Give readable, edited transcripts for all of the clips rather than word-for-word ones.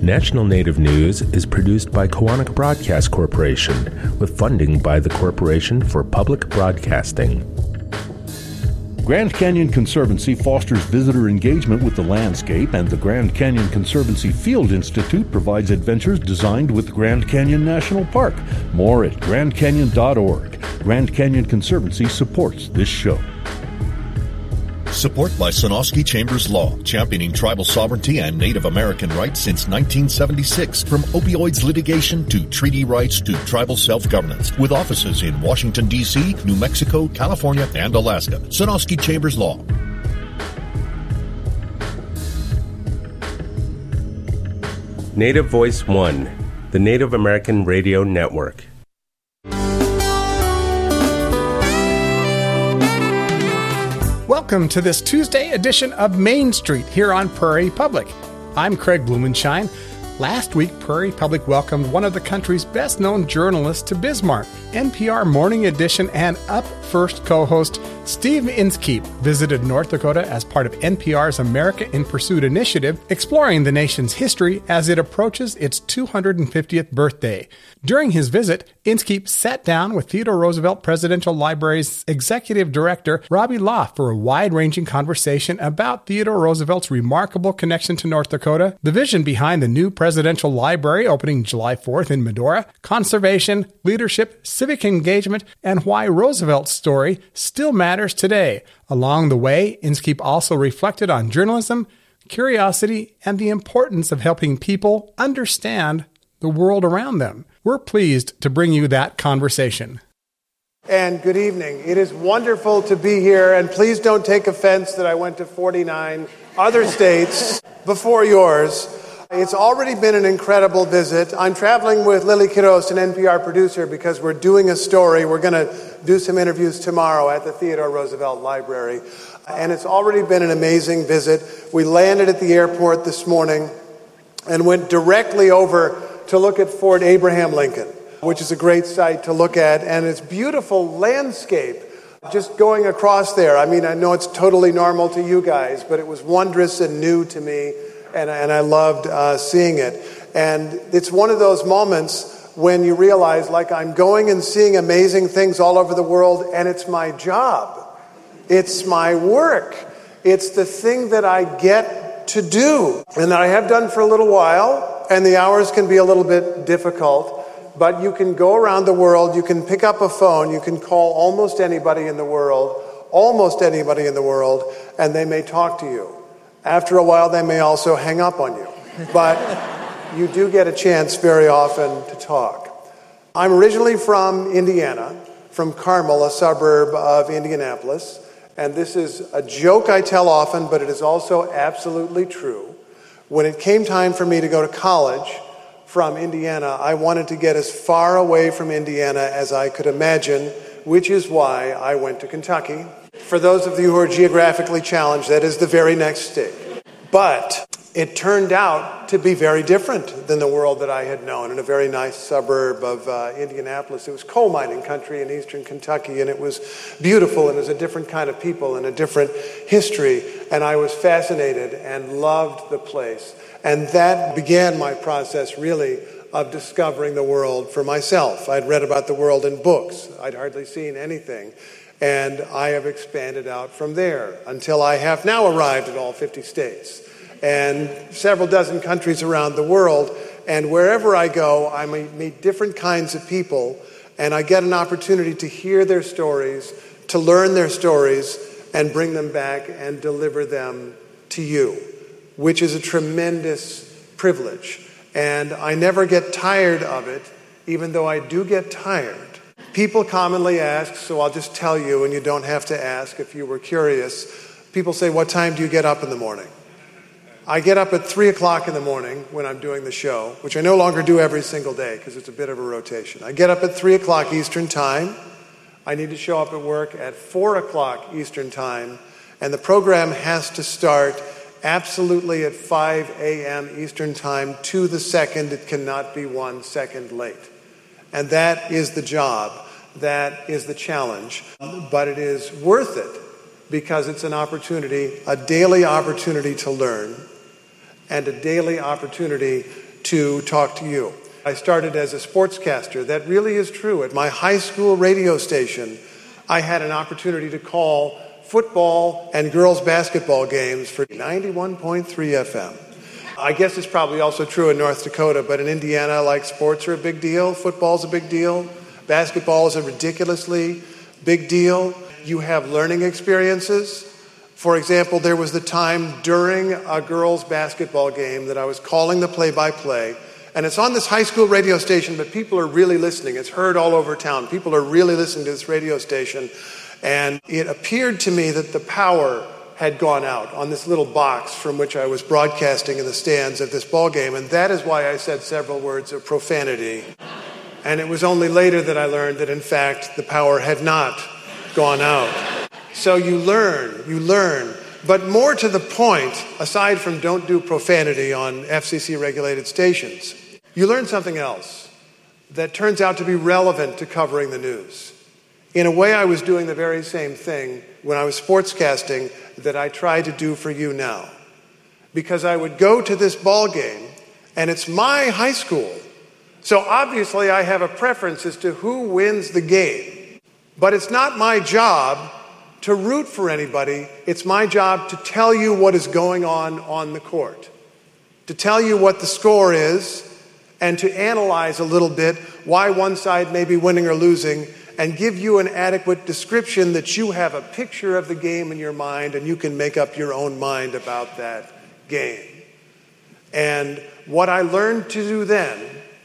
National Native News is produced by Koahnic Broadcast Corporation with funding by the Corporation for Public Broadcasting. Grand Canyon Conservancy fosters visitor engagement with the landscape, and the Grand Canyon Conservancy Field Institute provides adventures designed with Grand Canyon National Park. More at grandcanyon.org. Grand Canyon Conservancy supports this show. Support by Sonosky Chambers Law, championing tribal sovereignty and Native American rights since 1976. From opioids litigation to treaty rights to tribal self-governance. With offices in Washington, D.C., New Mexico, California, and Alaska. Sonosky Chambers Law. Native Voice One, the Native American Radio Network. Welcome to this Tuesday edition of Main Street here on Prairie Public. I'm Craig Blumenshine. Last week, Prairie Public welcomed one of the country's best-known journalists to Bismarck. NPR Morning Edition and Up First co-host Steve Inskeep visited North Dakota as part of NPR's America in Pursuit initiative, exploring the nation's history as it approaches its 250th birthday. During his visit, Inskeep sat down with Theodore Roosevelt Presidential Library's executive director, Robbie Law, for a wide-ranging conversation about Theodore Roosevelt's remarkable connection to North Dakota, the vision behind the new Presidential Library opening July 4th in Medora, conservation, leadership, civic engagement, and why Roosevelt's story still matters today. Along the way, Inskeep also reflected on journalism, curiosity, and the importance of helping people understand the world around them. We're pleased to bring you that conversation. And good evening. It is wonderful to be here, and please don't take offense that I went to 49 other states before yours. It's already been an incredible visit. I'm traveling with Lily Quiros, an NPR producer, because we're doing a story. We're going to do some interviews tomorrow at the Theodore Roosevelt Library. And it's already been an amazing visit. We landed at the airport this morning and went directly over to look at Fort Abraham Lincoln, which is a great site to look at. And it's beautiful landscape just going across there. I mean, I know it's totally normal to you guys, but it was wondrous and new to me. And I loved seeing it. And it's one of those moments when you realize, like, I'm going and seeing amazing things all over the world, and it's my job. It's my work. It's the thing that I get to do, and that I have done for a little while, and the hours can be a little bit difficult, but you can go around the world, you can pick up a phone, you can call almost anybody in the world, and they may talk to you. After a while, they may also hang up on you. But you do get a chance very often to talk. I'm originally from Indiana, from Carmel, a suburb of Indianapolis. And this is a joke I tell often, but it is also absolutely true. When it came time for me to go to college from Indiana, I wanted to get as far away from Indiana as I could imagine, which is why I went to Kentucky. For those of you who are geographically challenged, that is the very next state. But it turned out to be very different than the world that I had known. In a very nice suburb of Indianapolis, it was coal mining country in eastern Kentucky, and it was beautiful, and it was a different kind of people and a different history. And I was fascinated and loved the place. And that began my process, really, of discovering the world for myself. I'd read about the world in books. I'd hardly seen anything. And I have expanded out from there until I have now arrived at all 50 states and several dozen countries around the world. And wherever I go, I meet different kinds of people, and I get an opportunity to hear their stories, to learn their stories, and bring them back and deliver them to you, which is a tremendous privilege. And I never get tired of it, even though I do get tired. People commonly ask, so I'll just tell you, and you don't have to ask if you were curious. People say, what time do you get up in the morning? I get up at 3 o'clock in the morning when I'm doing the show, which I no longer do every single day because it's a bit of a rotation. I get up at 3 o'clock Eastern Time. I need to show up at work at 4 o'clock Eastern Time, and the program has to start absolutely at 5 a.m. Eastern Time to the second. It cannot be 1 second late. And that is the job. That is the challenge. But it is worth it because it's an opportunity, a daily opportunity to learn, and a daily opportunity to talk to you. I started as a sportscaster. That really is true. At my high school radio station, I had an opportunity to call football and girls basketball games for 91.3 FM. I guess it's probably also true in North Dakota, but in Indiana, like, sports are a big deal. Football's a big deal. Basketball is a ridiculously big deal. You have learning experiences. For example, there was the time during a girls' basketball game that I was calling the play-by-play, and it's on this high school radio station, but people are really listening. It's heard all over town. People are really listening to this radio station, and it appeared to me that the power had gone out on this little box from which I was broadcasting in the stands of this ball game, and that is why I said several words of profanity. And it was only later that I learned that, in fact, the power had not gone out. So you learn. But more to the point, aside from don't do profanity on FCC-regulated stations, you learn something else that turns out to be relevant to covering the news. In a way, I was doing the very same thing when I was sportscasting that I try to do for you now. Because I would go to this ball game, and it's my high school. So obviously I have a preference as to who wins the game. But it's not my job to root for anybody. It's my job to tell you what is going on the court, to tell you what the score is, and to analyze a little bit why one side may be winning or losing, and give you an adequate description that you have a picture of the game in your mind and you can make up your own mind about that game. And what I learned to do then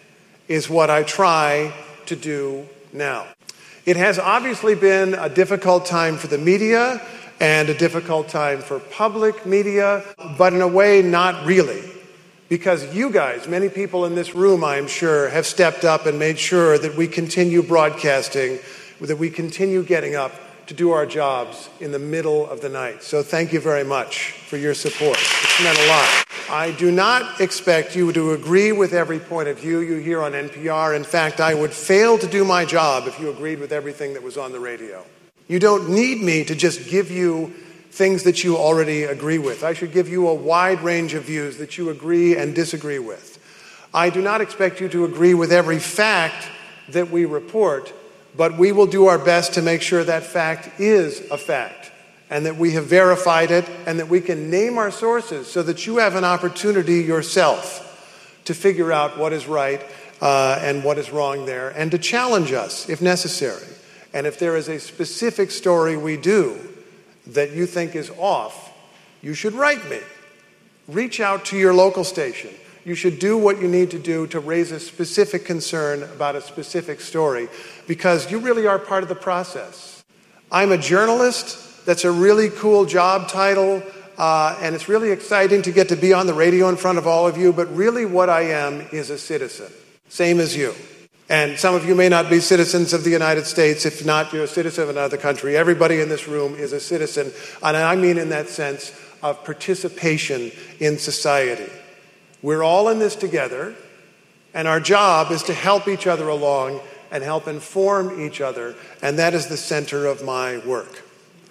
is what I try to do now. It has obviously been a difficult time for the media and a difficult time for public media, but in a way, not really. Because you guys, many people in this room, I am sure, have stepped up and made sure that we continue broadcasting, that we continue getting up to do our jobs in the middle of the night. So thank you very much for your support. It's meant a lot. I do not expect you to agree with every point of view you hear on NPR. In fact, I would fail to do my job if you agreed with everything that was on the radio. You don't need me to just give you things that you already agree with. I should give you a wide range of views that you agree and disagree with. I do not expect you to agree with every fact that we report, but we will do our best to make sure that fact is a fact and that we have verified it and that we can name our sources so that you have an opportunity yourself to figure out what is right and what is wrong there and to challenge us if necessary. And if there is a specific story we do that you think is off, you should write me. Reach out to your local station. You should do what you need to do to raise a specific concern about a specific story because you really are part of the process. I'm a journalist. That's a really cool job title, and it's really exciting to get to be on the radio in front of all of you, but really what I am is a citizen, same as you. And some of you may not be citizens of the United States. If not, you're a citizen of another country. Everybody in this room is a citizen, and I mean in that sense of participation in society. We're all in this together, and our job is to help each other along and help inform each other, and that is the center of my work.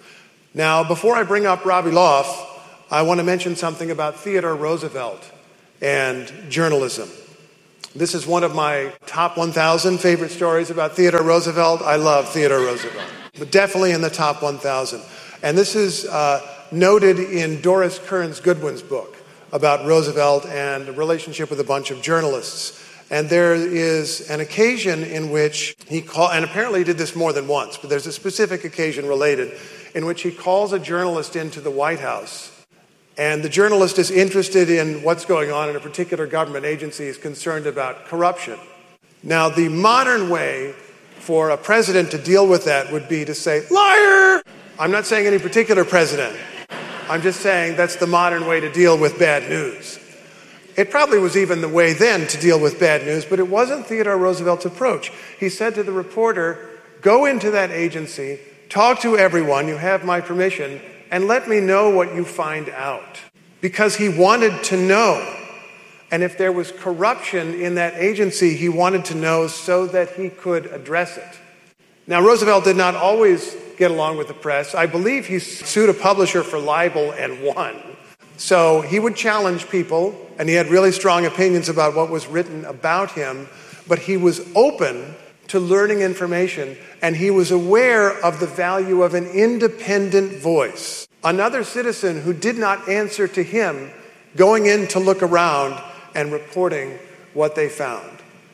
Now, before I bring up Robbie Loff, I want to mention something about Theodore Roosevelt and journalism. This is one of my top 1,000 favorite stories about Theodore Roosevelt. I love Theodore Roosevelt, but definitely in the top 1,000. And this is noted in Doris Kearns Goodwin's book about Roosevelt and a relationship with a bunch of journalists. And there is an occasion in which he called, and apparently he did this more than once, but there's a specific occasion related in which he calls a journalist into the White House. And the journalist is interested in what's going on in a particular government agency, is concerned about corruption. Now, the modern way for a president to deal with that would be to say, liar! I'm not saying any particular president. I'm just saying that's the modern way to deal with bad news. It probably was even the way then to deal with bad news, but it wasn't Theodore Roosevelt's approach. He said to the reporter, go into that agency, talk to everyone, you have my permission, and let me know what you find out. Because he wanted to know. And if there was corruption in that agency, he wanted to know so that he could address it. Now, Roosevelt did not always get along with the press. I believe he sued a publisher for libel and won. So he would challenge people and he had really strong opinions about what was written about him, but he was open to learning information, and he was aware of the value of an independent voice. Another citizen who did not answer to him going in to look around and reporting what they found.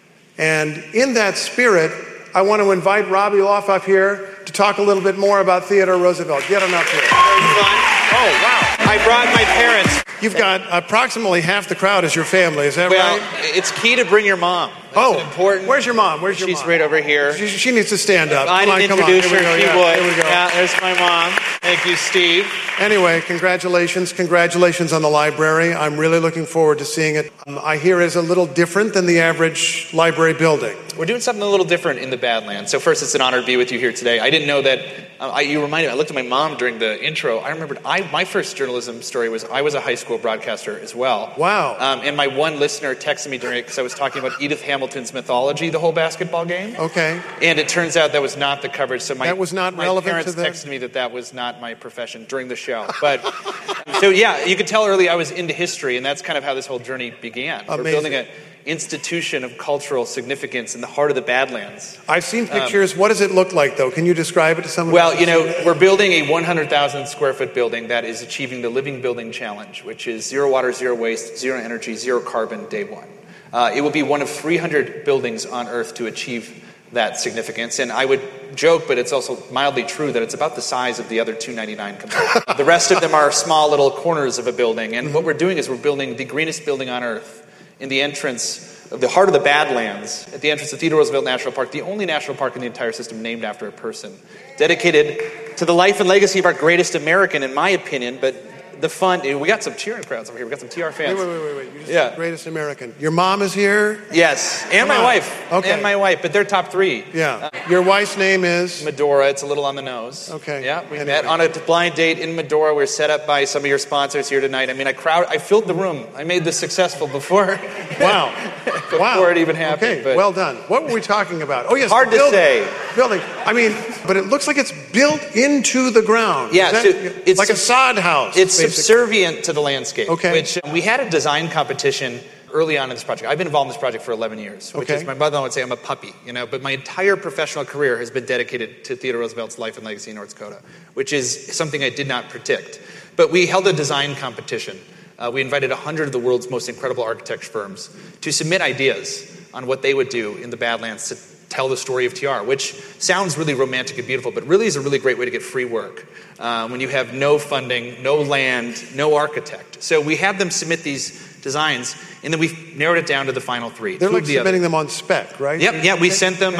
And in that spirit, I want to invite Robbie Loff up here to talk a little bit more about Theodore Roosevelt. Get him up here. Very fun. Oh, wow. I brought my parents. You've got approximately half the crowd as your family, is that right? Well, it's key to bring your mom. That's important. Where's your mom? She's right over here. She needs to stand up. I didn't introduce her. She would. Here we go. Yeah, there's my mom. Thank you, Steve. Anyway, congratulations. Congratulations on the library. I'm really looking forward to seeing it. I hear it's a little different than the average library building. We're doing something a little different in the Badlands. So first, it's an honor to be with you here today. I didn't know that. You reminded me. I looked at my mom during the intro. I remembered my first journalism story was I was a high school broadcaster as well. Wow. And my one listener texted me during it because I was talking about Edith Hamilton's mythology, the whole basketball game. Okay. And it turns out that was not the coverage. So that was not relevant to my parents texted me that was not my profession during the show. But so yeah, you could tell early I was into history, and that's kind of how this whole journey began. Amazing. We're building an institution of cultural significance in the heart of the Badlands. I've seen pictures. What does it look like, though? Can you describe it to someone? Well, we're building a 100,000 square foot building that is achieving the Living Building Challenge, which is zero water, zero waste, zero energy, zero carbon day one. It will be one of 300 buildings on Earth to achieve that significance. And I would joke, but it's also mildly true, that it's about the size of the other 299 combined. The rest of them are small little corners of a building. And what we're doing is we're building the greenest building on Earth in the entrance of the heart of the Badlands, at the entrance of Theodore Roosevelt National Park, the only national park in the entire system named after a person, dedicated to the life and legacy of our greatest American, in my opinion, but the fun. We got some cheering crowds over here. We got some TR fans. Wait. You just said greatest American. Your mom is here? Yes, and my wife. Okay. And my wife, but they're top three. Yeah. Your wife's name is? Medora. It's a little on the nose. Okay. Yeah, we met on a blind date in Medora. We're set up by some of your sponsors here tonight. I mean, I filled the room. I made this successful before. Wow. Before it even happened. Okay, but well done. What were we talking about? Oh, yes. Hard to say. Building. I mean, but it looks like it's built into the ground. Yeah, so it's like a sod house. It's subservient to the landscape. Okay. Which we had a design competition early on in this project. I've been involved in this project for 11 years, which is, my mother would say I'm a puppy, but my entire professional career has been dedicated to Theodore Roosevelt's life and legacy in North Dakota, which is something I did not predict. But we held a design competition. We invited 100 of the world's most incredible architecture firms to submit ideas on what they would do in the Badlands to tell the story of TR, which sounds really romantic and beautiful, but really is a really great way to get free work when you have no funding, no land, no architect. So we had them submit these designs, and then we narrowed it down to the final three. They're like submitting them on spec, right? Yep. Yeah, we sent them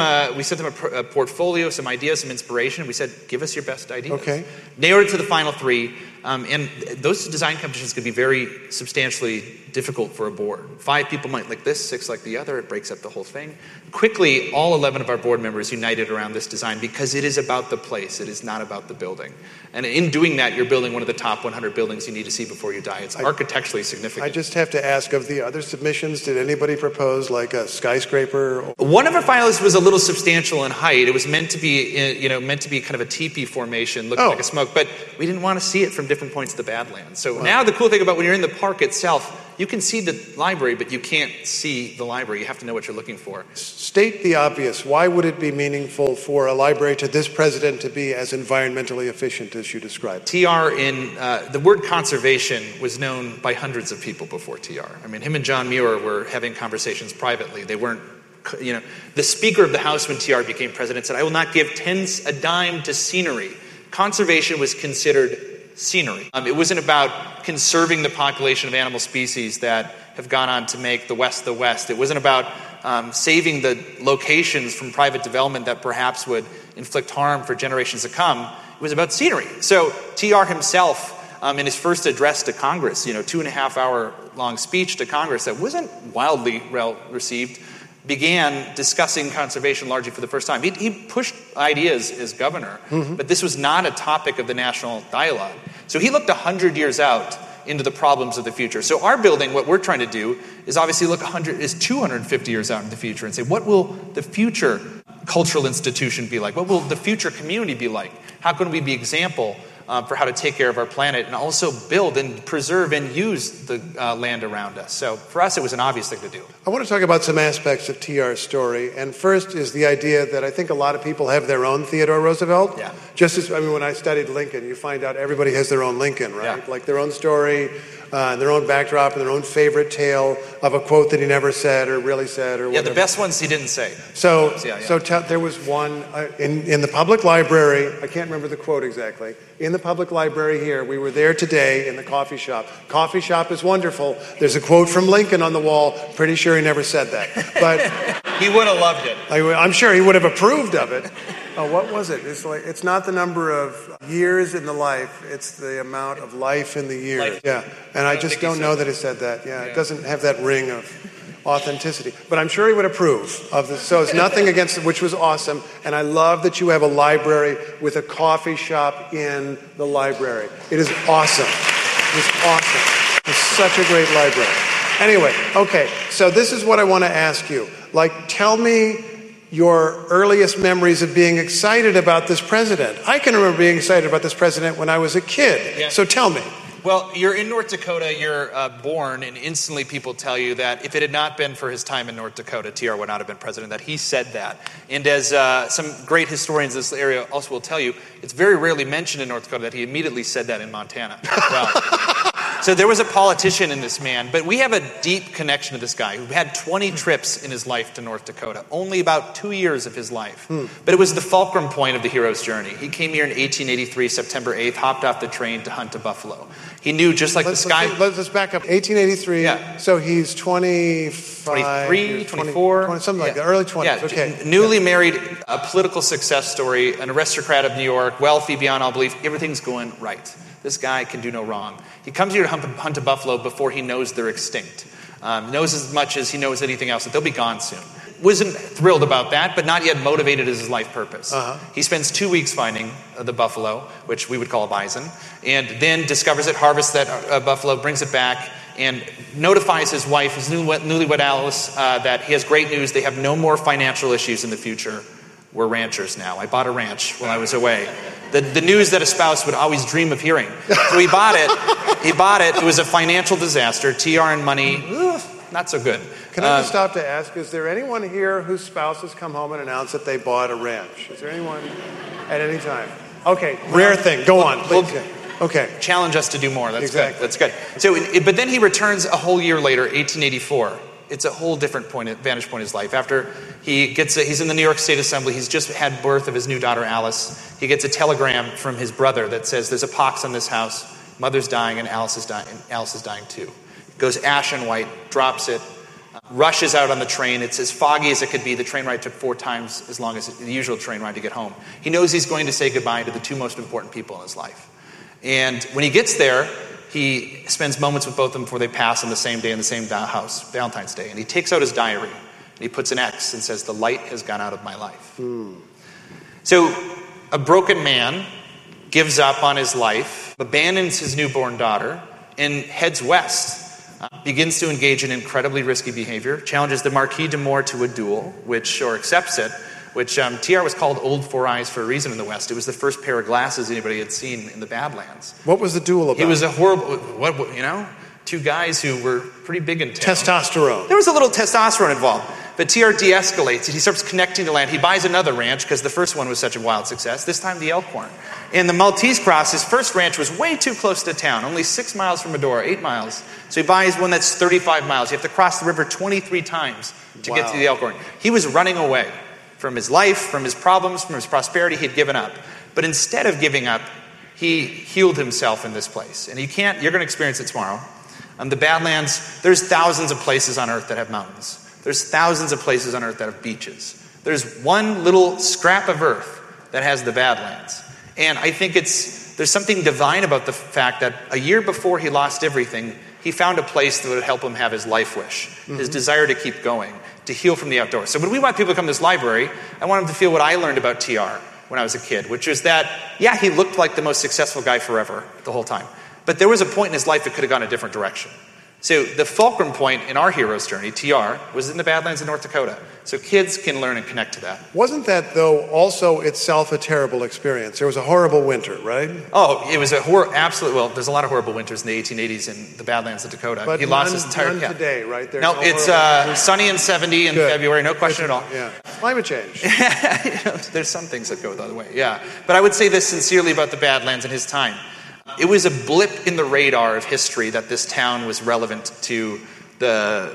a portfolio, some ideas, some inspiration. We said, give us your best ideas. Okay. Narrowed it to the final three, and those design competitions could be very substantially difficult for a board. 5 people might like this, 6 like the other. It breaks up the whole thing. Quickly, all 11 of our board members united around this design because it is about the place. It is not about the building. And in doing that, you're building one of the top 100 buildings you need to see before you die. It's architecturally significant. I just have to ask, of the other submissions, did anybody propose like a skyscraper? One of our finalists was a little substantial in height. It was meant to be, kind of a teepee formation, looking like a smoke, but we didn't want to see it from different points of the Badlands. So now the cool thing about when you're in the park itself, you can see the library, but you can't see the library. You have to know what you're looking for. State the obvious. Why would it be meaningful for a library to this president to be as environmentally efficient as you described? TR the word conservation was known by hundreds of people before TR. I mean, him and John Muir were having conversations privately. They weren't, the Speaker of the House when TR became president said, I will not give tens a dime to scenery. Conservation was considered scenery. It wasn't about conserving the population of animal species that have gone on to make the West the West. It wasn't about saving the locations from private development that perhaps would inflict harm for generations to come. It was about scenery. So TR himself, in his first address to Congress, 2.5-hour long speech to Congress that wasn't wildly well received, began discussing conservation largely for the first time. He pushed ideas as governor, but this was not a topic of the national dialogue. So he looked 100 years out into the problems of the future. So our building, what we're trying to do is obviously look 250 years out in the future and say, what will the future cultural institution be like? What will the future community be like? How can we be example for how to take care of our planet and also build and preserve and use the land around us. So for us, it was an obvious thing to do. I want to talk about some aspects of TR's story. And first is the idea that I think a lot of people have their own Theodore Roosevelt. Yeah. Just as, when I studied Lincoln, you find out everybody has their own Lincoln, right? Yeah. Like their own story, their own backdrop, and their own favorite tale of a quote that he never said or really said or whatever. Yeah, the best ones he didn't say. So there was one in the public library. I can't remember the quote exactly. In the public library here, we were there today in the coffee shop. Coffee shop is wonderful. There's a quote from Lincoln on the wall. Pretty sure he never said that, but he would have loved it. I'm sure he would have approved of it. Oh, what was it? It's not the number of years in the life. It's the amount of life in the year. Life. Yeah, and I just don't know that it said that. Yeah, it doesn't have that ring of authenticity. But I'm sure he would approve of this. So it's nothing against it, which was awesome. And I love that you have a library with a coffee shop in the library. It is awesome. It is awesome. It's such a great library. Anyway, okay, so this is what I want to ask you. Tell me your earliest memories of being excited about this president. I can remember being excited about this president when I was a kid. Yeah. So tell me. Well, you're in North Dakota, you're born, and instantly people tell you that if it had not been for his time in North Dakota, TR would not have been president, that he said that. And as some great historians in this area also will tell you, it's very rarely mentioned in North Dakota that he immediately said that in Montana. Well, so there was a politician in this man, but we have a deep connection to this guy who had 20 trips in his life to North Dakota, only about 2 years of his life. But it was the fulcrum point of the hero's journey. He came here in 1883, September 8th, hopped off the train to hunt a buffalo. He knew just like the sky... Let's back up. 1883, yeah. So he's 25... 23, 24. 20, something like that, early 20s, yeah. Okay. Newly married, a political success story, an aristocrat of New York, wealthy beyond all belief, everything's going right. This guy can do no wrong. He comes here to hunt a buffalo before he knows they're extinct. Knows as much as he knows anything else, that they'll be gone soon. Wasn't thrilled about that, but not yet motivated as his life purpose. He spends 2 weeks finding the buffalo, which we would call a bison, and then discovers it, harvests that buffalo, brings it back, and notifies his wife, his newlywed Alice, that he has great news. They have no more financial issues in the future. We're ranchers now. I bought a ranch while I was away. The news that a spouse would always dream of hearing. So he bought it. It was a financial disaster. TR and money, not so good. Can I just stop to ask, is there anyone here whose spouse has come home and announced that they bought a ranch? Is there anyone at any time? Okay, rare thing. Go on, please. Okay. Challenge us to do more. That's exactly. Good. That's good. So, but then he returns a whole year later, 1884. It's a whole different vantage point in his life. After he's in the New York State Assembly. He's just had birth of his new daughter, Alice. He gets a telegram from his brother that says, there's a pox on this house. Mother's dying and Alice is dying. Alice is dying too. Goes ashen white, drops it, rushes out on the train. It's as foggy as it could be. The train ride took 4 times as long as the usual train ride to get home. He knows he's going to say goodbye to the 2 most important people in his life. And when he gets there, he spends moments with both of them before they pass on the same day in the same house, Valentine's Day. And he takes out his diary, and he puts an X and says, the light has gone out of my life. So a broken man gives up on his life, abandons his newborn daughter, and heads west. Begins to engage in incredibly risky behavior, challenges the Marquis de Moore to a duel, or accepts it, which TR was called Old Four Eyes for a reason in the West. It was the first pair of glasses anybody had seen in the Badlands. What was the duel about? It was a horrible, 2 guys who were pretty big in town. Testosterone. There was a little testosterone involved. But TR de-escalates it. He starts connecting to land. He buys another ranch because the first one was such a wild success. This time the Elkhorn. And the Maltese Cross, his first ranch was way too close to town. Only 6 miles from Medora, 8 miles. So he buys one that's 35 miles. You have to cross the river 23 times to get to the Elkhorn. He was running away from his life, from his problems, from his prosperity. He had given up. But instead of giving up, he healed himself in this place. And you're going to experience it tomorrow. The Badlands, there's thousands of places on earth that have mountains. There's thousands of places on earth that have beaches. There's one little scrap of earth that has the Badlands. And I think there's something divine about the fact that a year before he lost everything, he found a place that would help him have his life wish, his desire to keep going, to heal from the outdoors. So when we want people to come to this library, I want them to feel what I learned about TR when I was a kid, which was that, he looked like the most successful guy forever the whole time. But there was a point in his life that could have gone a different direction. So the fulcrum point in our hero's journey, TR, was in the Badlands of North Dakota. So kids can learn and connect to that. Wasn't that, though, also itself a terrible experience? There was a horrible winter, right? Oh, it was well, there's a lot of horrible winters in the 1880s in the Badlands of Dakota. But he lost his entire none today, right? There's no, it's sunny and 70 in February, no question at all. Yeah, climate change. There's some things that go the other way, yeah. But I would say this sincerely about the Badlands and his time. It was a blip in the radar of history that this town was relevant to the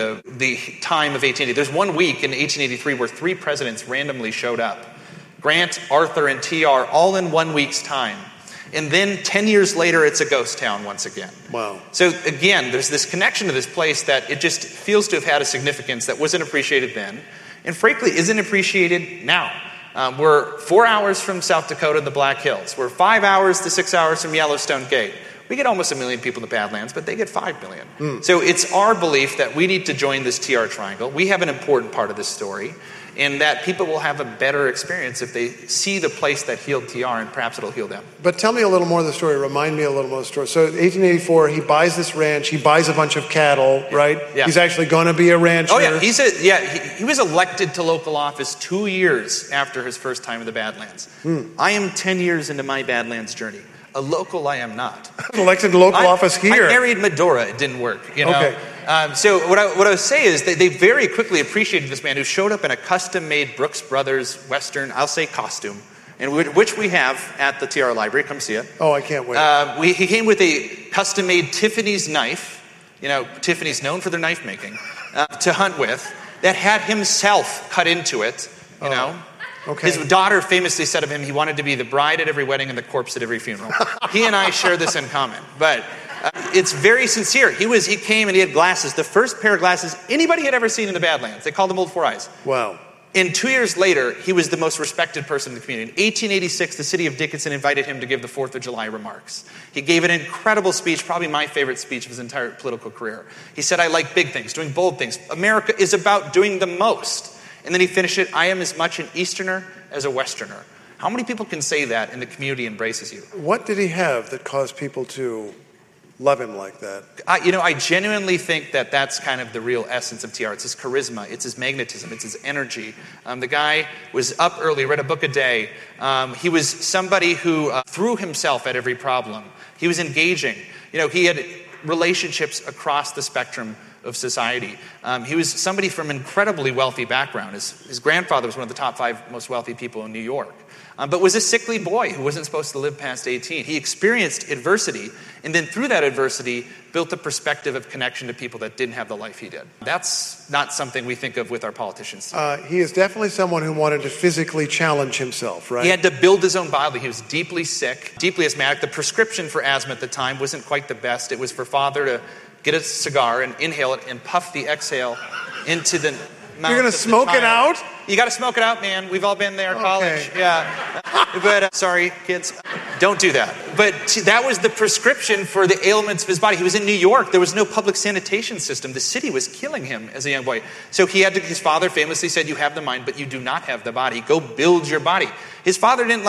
time of 1880. There's 1 week in 1883 where 3 presidents randomly showed up. Grant, Arthur, and TR all in 1 week's time. And then 10 years later, it's a ghost town once again. Wow. So again, there's this connection to this place that it just feels to have had a significance that wasn't appreciated then, and frankly isn't appreciated now. We're 4 hours from South Dakota, the Black Hills. We're 5 hours to 6 hours from Yellowstone Gate. We get almost 1 million people in the Badlands, but they get 5 million. So it's our belief that we need to join this TR triangle. We have an important part of this story, and that people will have a better experience if they see the place that healed TR, and perhaps it'll heal them. But tell me a little more of the story. Remind me a little more of the story. So 1884, he buys this ranch. He buys a bunch of cattle, right? Yeah. He's actually going to be a rancher. Oh, yeah. He was elected to local office 2 years after his first time in the Badlands. I am 10 years into my Badlands journey. A local I am not. Elected to local office here. I married Medora. It didn't work, you know. Okay. So what I would say is they very quickly appreciated this man who showed up in a custom-made Brooks Brothers Western, I'll say, costume, and which we have at the TR Library. Come see it. Oh, I can't wait. He came with a custom-made Tiffany's knife. You know, Tiffany's known for their knife making, to hunt with, that had himself cut into it, you know. Okay. His daughter famously said of him, he wanted to be the bride at every wedding and the corpse at every funeral. He and I share this in common, but it's very sincere. He came and he had glasses, the first pair of glasses anybody had ever seen in the Badlands. They called them Old Four Eyes. Wow. And 2 years later, he was the most respected person in the community. In 1886, the city of Dickinson invited him to give the 4th of July remarks. He gave an incredible speech, probably my favorite speech of his entire political career. He said, I like big things, doing bold things. America is about doing the most. And then he finished it, I am as much an Easterner as a Westerner. How many people can say that and the community embraces you? What did he have that caused people to love him like that? I genuinely think that that's kind of the real essence of TR. It's his charisma, it's his magnetism, it's his energy. The guy was up early, read a book a day. He was somebody who threw himself at every problem. He was engaging. You know, he had relationships across the spectrum of society. He was somebody from an incredibly wealthy background. His grandfather was one of the top 5 most wealthy people in New York, but was a sickly boy who wasn't supposed to live past 18. He experienced adversity, and then through that adversity, built a perspective of connection to people that didn't have the life he did. That's not something we think of with our politicians. He is definitely someone who wanted to physically challenge himself, right? He had to build his own body. He was deeply sick, deeply asthmatic. The prescription for asthma at the time wasn't quite the best. It was for father to get a cigar and inhale it and puff the exhale into the mouth. You're going to smoke it out? You got to smoke it out, man. We've all been there at college. Okay. Yeah. But sorry, kids, don't do that. But that was the prescription for the ailments of his body. He was in New York. There was no public sanitation system. The city was killing him as a young boy. So his father famously said, you have the mind, but you do not have the body. Go build your body. His father didn't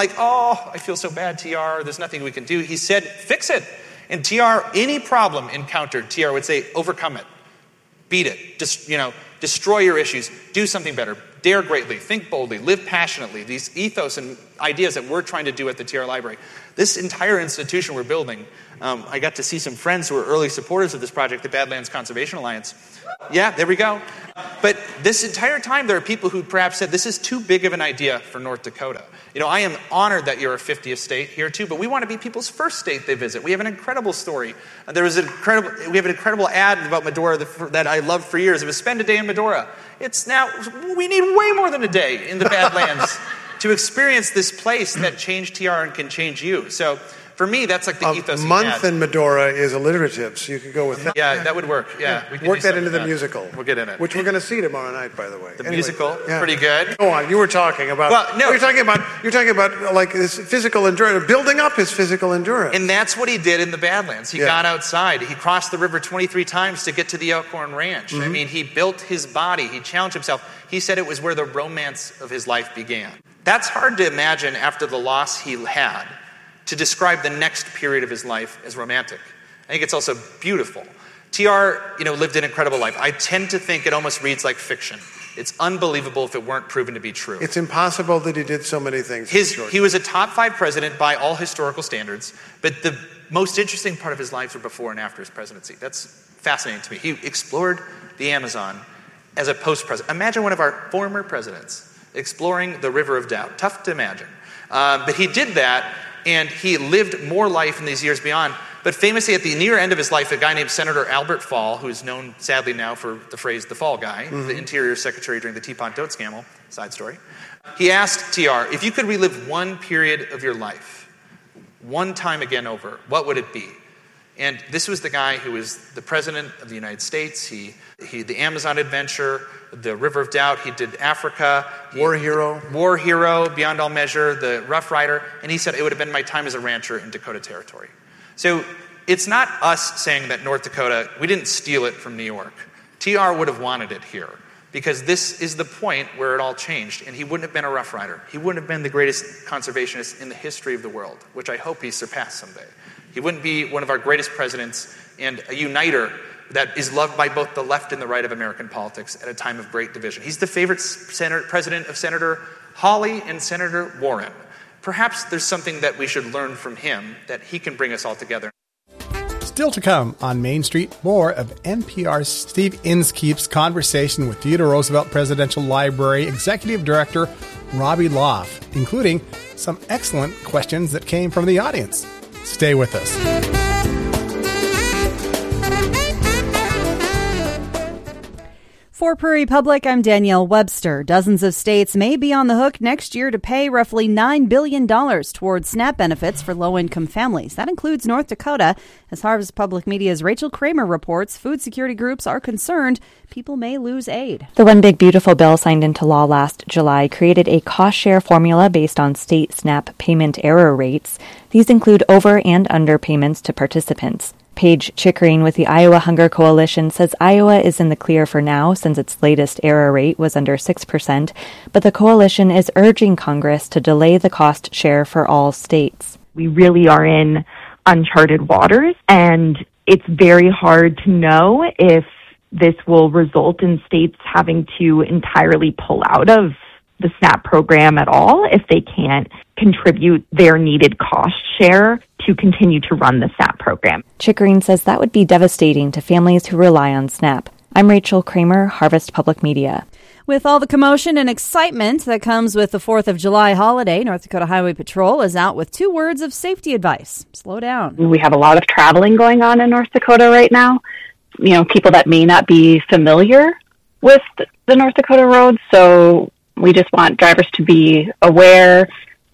I feel so bad, TR. There's nothing we can do. He said, fix it. And TR, any problem encountered, TR would say, overcome it. Beat it. Destroy your issues. Do something better. Dare greatly. Think boldly. Live passionately. These ethos and ideas that we're trying to do at the TR Library. This entire institution we're building, I got to see some friends who were early supporters of this project, the Badlands Conservation Alliance. Yeah, there we go. But this entire time, there are people who perhaps said, this is too big of an idea for North Dakota. You know, I am honored that you're a 50th state here too, but we want to be people's first state they visit. We have an incredible story. We have an incredible ad about Medora that I loved for years. It was spend a day in Medora. We need way more than a day in the Badlands to experience this place that changed TR and can change you. So for me, that's like the ethos. A month in Medora is alliterative, so you could go with that. Yeah, that would work. Yeah, we could work that into the musical. We'll get in it. Which we're going to see tomorrow night, by the way. The musical, pretty good. Go on. You were talking about. Well, no, you're talking about like his physical endurance, building up his physical endurance. And that's what he did in the Badlands. He got outside. He crossed the river 23 times to get to the Elkhorn Ranch. Mm-hmm. I mean, he built his body. He challenged himself. He said it was where the romance of his life began. That's hard to imagine after the loss he had, to describe the next period of his life as romantic. I think it's also beautiful. TR, lived an incredible life. I tend to think it almost reads like fiction. It's unbelievable if it weren't proven to be true. It's impossible that he did so many things. He was a top 5 president by all historical standards, but the most interesting part of his life were before and after his presidency. That's fascinating to me. He explored the Amazon as a post-president. Imagine one of our former presidents exploring the River of Doubt. Tough to imagine. But he did that, and he lived more life in these years beyond. But famously, at the near end of his life, a guy named Senator Albert Fall, who's known sadly now for the phrase the Fall Guy, the Interior Secretary during the Teapot Dote scandal, side story, he asked TR, if you could relive one period of your life, one time again over, what would it be? And this was the guy who was the president of the United States. He the Amazon adventure, the River of Doubt. He did Africa. War hero, beyond all measure, the Rough Rider. And he said it would have been my time as a rancher in Dakota Territory. So it's not us saying that North Dakota, we didn't steal it from New York. TR would have wanted it here because this is the point where it all changed. And he wouldn't have been a Rough Rider. He wouldn't have been the greatest conservationist in the history of the world, which I hope he surpassed someday. He wouldn't be one of our greatest presidents and a uniter that is loved by both the left and the right of American politics at a time of great division. He's the favorite president of Senator Hawley and Senator Warren. Perhaps there's something that we should learn from him, that he can bring us all together. Still to come on Main Street, more of NPR's Steve Inskeep's conversation with Theodore Roosevelt Presidential Library Executive Director Robbie Loff, including some excellent questions that came from the audience. Stay with us. For Prairie Public, I'm Danielle Webster. Dozens of states may be on the hook next year to pay roughly $9 billion towards SNAP benefits for low-income families. That includes North Dakota. As Harvest Public Media's Rachel Kramer reports, food security groups are concerned people may lose aid. The One Big Beautiful Bill signed into law last July created a cost-share formula based on state SNAP payment error rates. These include over- and underpayments to participants. Paige Chickering with the Iowa Hunger Coalition says Iowa is in the clear for now since its latest error rate was under 6%, but the coalition is urging Congress to delay the cost share for all states. We really are in uncharted waters, and it's very hard to know if this will result in states having to entirely pull out of the SNAP program at all if they can't contribute their needed cost share to continue to run the SNAP program. Chickering says that would be devastating to families who rely on SNAP. I'm Rachel Kramer, Harvest Public Media. With all the commotion and excitement that comes with the 4th of July holiday, North Dakota Highway Patrol is out with 2 words of safety advice. Slow down. We have a lot of traveling going on in North Dakota right now. People that may not be familiar with the North Dakota roads, so we just want drivers to be aware,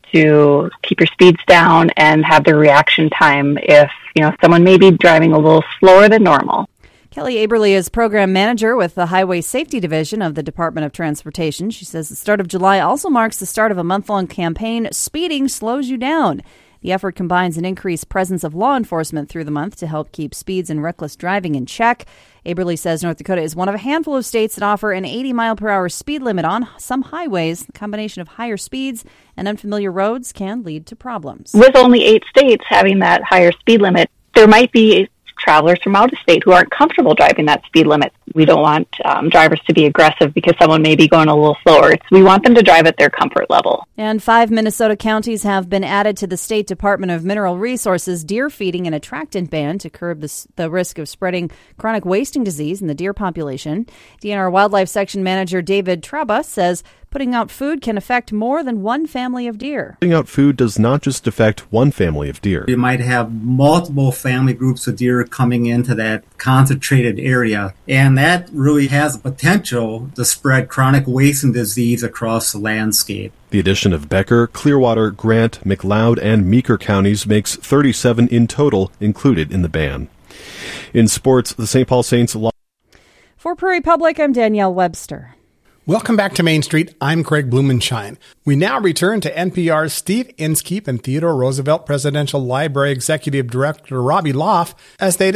to keep your speeds down, and have the reaction time if, someone may be driving a little slower than normal. Kelly Aberly is program manager with the Highway Safety Division of the Department of Transportation. She says the start of July also marks the start of a month-long campaign, Speeding Slows You Down. The effort combines an increased presence of law enforcement through the month to help keep speeds and reckless driving in check. Aberly says North Dakota is one of a handful of states that offer an 80-mile-per-hour speed limit on some highways. The combination of higher speeds and unfamiliar roads can lead to problems. With only 8 states having that higher speed limit, there might be travelers from out of state who aren't comfortable driving that speed limit. We don't want drivers to be aggressive because someone may be going a little slower. We want them to drive at their comfort level. And 5 Minnesota counties have been added to the State Department of Mineral Resources deer feeding and attractant ban to curb the risk of spreading chronic wasting disease in the deer population. DNR Wildlife Section Manager David Traba says putting out food can affect more than one family of deer. Putting out food does not just affect one family of deer. You might have multiple family groups of deer coming into that concentrated area, and that really has the potential to spread chronic wasting disease across the landscape. The addition of Becker, Clearwater, Grant, McLeod, and Meeker counties makes 37 in total included in the ban. In sports, the St. Paul Saints lost. For Prairie Public, I'm Danielle Webster. Welcome back to Main Street. I'm Craig Blumenshine. We now return to NPR's Steve Inskeep and Theodore Roosevelt Presidential Library Executive Director Robbie Loff as they